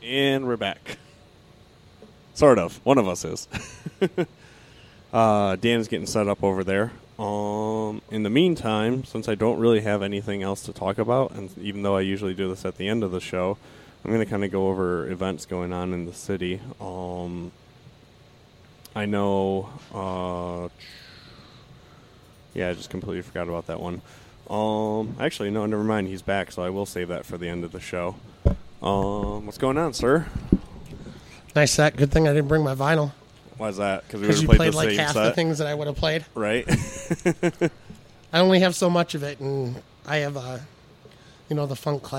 And we're back. Sort of. One of us is. Dan's getting set up over there. In the meantime, since I don't really have anything else to talk about, and even though I usually do this at the end of the show, I'm going to kind of go over events going on in the city. I know... I just completely forgot about that one. Actually, no, never mind. He's back, so I will save that for the end of the show. What's going on, sir? Nice set. Good thing I didn't bring my vinyl. Why is that? Because you played like half the things that I would have played. Right. I only have so much of it, and I have, the funk class.